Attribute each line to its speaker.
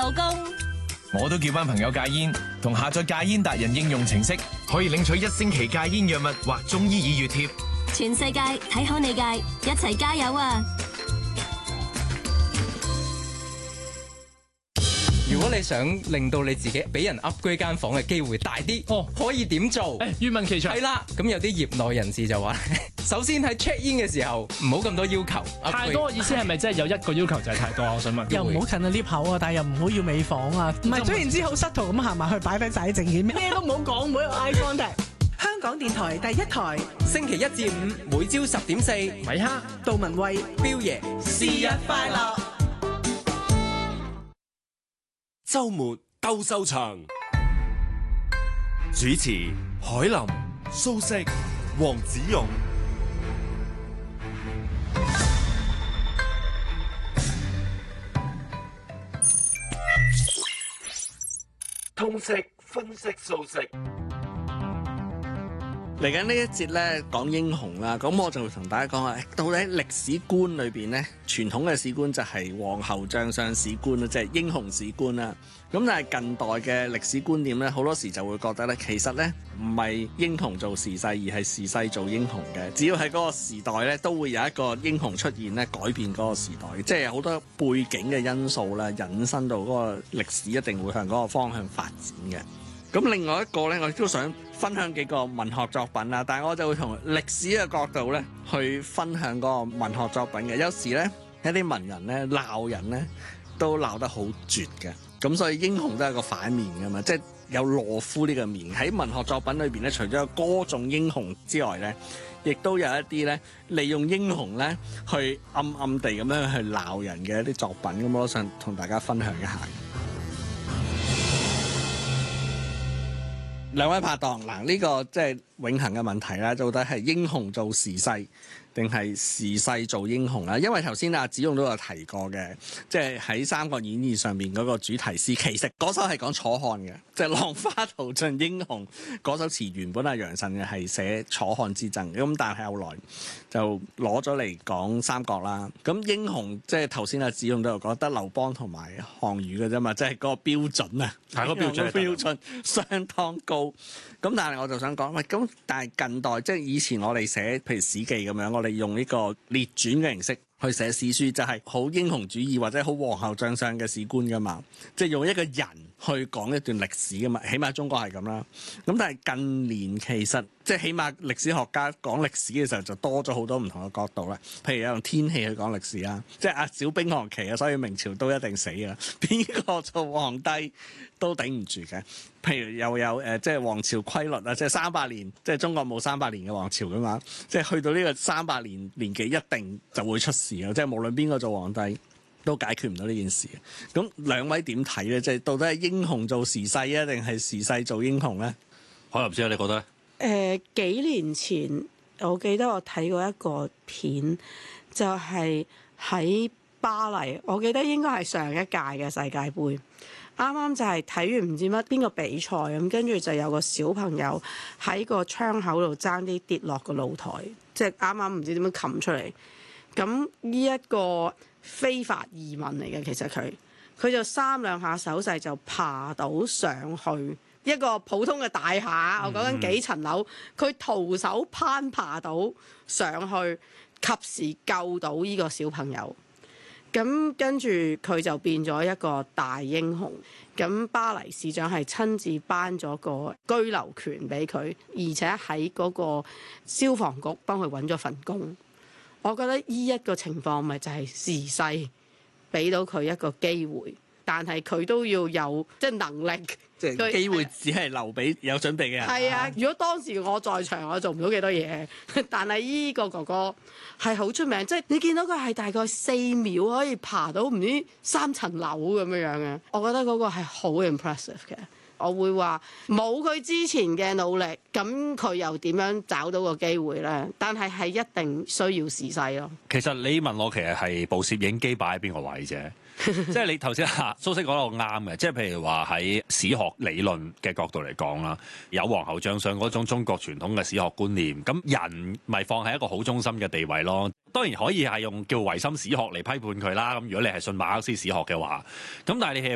Speaker 1: 助攻。
Speaker 2: 我都叫班朋友戒煙，同下載戒煙達人應用程式，可以領取1星期戒煙藥物或中醫耳穴貼。
Speaker 1: 全世界睇好你戒，一齊加油啊！
Speaker 3: 如果你想令到你自己俾人 upgrade 間房嘅機會大啲，可以點做？
Speaker 4: 願聞其詳。
Speaker 3: 係啦，咁有啲業內人士就話，首先喺 check in 嘅時候唔好咁多要求。
Speaker 4: 太多意思係咪真係有一個要求就係太多？我想問。
Speaker 5: 又唔好近啊 lift 口啊，但係又唔好要尾房啊。唔係，雖然之好失途咁行埋去擺低晒啲證件，咩都唔好講，唔好有 eye contact。香港電台第一台，
Speaker 3: 星期1至5每朝10:4，
Speaker 4: 米哈、
Speaker 5: 杜文慧、
Speaker 3: 標爺，
Speaker 5: 是日快樂。
Speaker 6: 周末鬥獸場，主持海林、蘇軾、黃子勇。通識分析蘇軾。
Speaker 7: 嚟緊呢一節咧講英雄啦，咁我就會同大家講下，到底歷史觀裏邊咧，傳統嘅史觀就係皇后將相史觀啦，即係英雄史觀啦。咁但係近代嘅歷史觀念咧，好多時就會覺得咧，其實咧唔係英雄做時勢，而係時勢做英雄嘅。只要喺嗰個時代咧，都會有一個英雄出現咧，改變嗰個時代，即係好多背景嘅因素啦，引申到嗰個歷史一定會向嗰個方向發展嘅。咁另外一個咧，我亦都想分享幾個文學作品啦，但係我就會從歷史嘅角度咧去分享嗰個文學作品嘅。有時咧一啲文人咧鬧人咧都鬧得好絕嘅，咁所以英雄都係個反面㗎嘛，即係有懦夫呢個面喺文學作品裏邊咧，除咗有歌頌英雄之外咧，亦都有一啲咧利用英雄咧去暗地咁樣去鬧人嘅一啲作品，咁我都想同大家分享一下。兩位拍檔，嗱呢個即係永恆嘅問題啦，到底係英雄做時勢定係時勢做英雄啦？因為頭先阿子勇都有提過嘅，即係喺《三國演義》上面嗰個主題詩，其實嗰首係講楚漢嘅，即係浪花淘盡英雄嗰首詞原本係楊慎嘅，係寫楚漢之爭，咁但係後來就攞咗嚟講三國啦。咁英雄即係頭先阿子勇都有講，得劉邦同埋項羽嘅啫嘛，即係嗰個標準啊，
Speaker 6: 係個標準
Speaker 7: 相當高。咁但係我就想講，喂，咁但係近代即係以前我哋寫譬如史記咁樣，我哋用呢個列傳嘅形式去寫史書，就係好英雄主義或者好皇后將相嘅史觀噶嘛，即係用一個人去講一段歷史噶嘛，起碼中國係咁啦。咁但係近年其實即係起碼歷史學家講歷史嘅時候就多咗好多唔同嘅角度啦。譬如有用天氣去講歷史啊，即係阿小冰河期啊，所以明朝都一定死啊，邊個做皇帝都頂唔住嘅。譬如又有即係王朝規律啊，即係300年，即係中國冇300年嘅王朝噶嘛，即係去到呢個300年年紀一定就會出事嘅，即係無論邊個做皇帝都解決唔到呢件事。咁兩位點睇咧？即係到底係英雄做時勢啊，定係時勢做英雄咧？
Speaker 6: 海林師，你覺得咧？
Speaker 8: 幾年前我記得我睇過一個片，就係喺巴黎，我記得應該係上一屆嘅世界盃。啱啱就係睇完唔知乜邊個比賽咁，跟住就有個小朋友喺個窗口度爭啲跌落個露台，即係啱啱唔知點樣擒出嚟。咁呢一個非法移民嚟嘅，其實佢就3兩下手勢就爬到上去一個普通嘅大廈，我講緊幾層樓，佢徒手攀爬到上去，及時救到呢個小朋友。咁跟住佢就變咗一個大英雄。咁巴黎市長係親自頒咗個居留權俾佢，而且喺嗰個消防局幫佢揾咗份工。我覺得呢一個情況咪就係時勢俾到佢一個機會，但係佢都要有即係能力。
Speaker 7: 即係機會只係留俾有準備嘅人。
Speaker 8: 係啊，如果當時我在場，我做唔到幾多嘢。但係依個哥哥係好出名，即係你見到佢係大概4秒可以爬到唔知3層樓咁樣嘅。我覺得嗰個係好 impressive 嘅。我會話冇佢之前嘅努力，咁佢又點樣找到個機會咧？但係一定需要時勢咯。
Speaker 9: 其實你問我其實係部攝影機擺喺邊個位啫？即係你頭先蘇軾講得啱嘅，即係譬如話喺史學理論嘅角度嚟講啦，有皇后將相嗰種中國傳統嘅史學觀念，咁人咪放喺一個好中心嘅地位咯。當然可以係用叫唯心史學嚟批判佢啦。咁如果你係信馬克思史學嘅話，咁但係你係